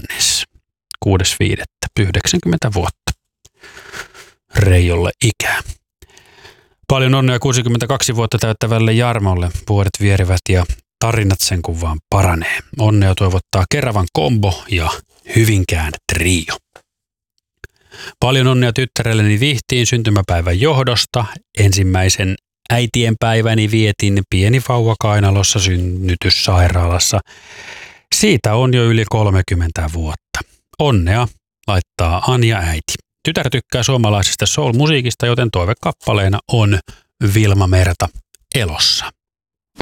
Johannes 6.5.90 vuotta. Reijolle ikää. Paljon onnea 62 vuotta täyttävälle Jarmolle. Vuodet vierivät ja tarinat sen kun vaan paranee. Onnea toivottaa Keravan kombo ja Hyvinkään trio. Paljon onnea tyttärelleni Vihtiin syntymäpäivän johdosta. Ensimmäisen äitienpäiväni vietin pieni vauva kainalossa synnytyssairaalassa. Siitä on jo yli 30 vuotta. Onnea laittaa Anja äiti. Tytär tykkää suomalaisesta soul-musiikista, joten toivekappaleena on Vilma Merta Elossa.